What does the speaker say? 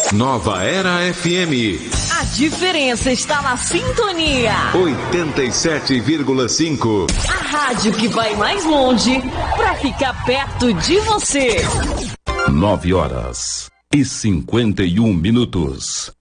Nova Era FM. A diferença está na sintonia. 87,5. A rádio que vai mais longe para ficar perto de você. 9h51.